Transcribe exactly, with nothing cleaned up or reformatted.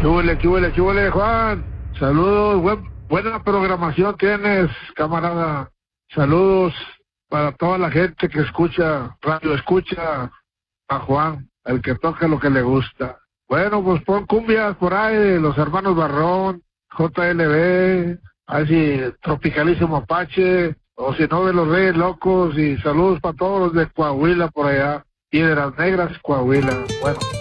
¿Qué huele, qué huele, qué huele, Juan? Saludos, buen, buena programación tienes, camarada. Saludos para toda la gente que escucha, radio escucha a Juan, el que toca lo que le gusta. Bueno, pues pon cumbias por ahí de los hermanos Barrón, J L B, así Tropicalísimo Apache, o si no de los Reyes Locos, y saludos para todos los de Coahuila por allá, Piedras Negras, Coahuila. Bueno.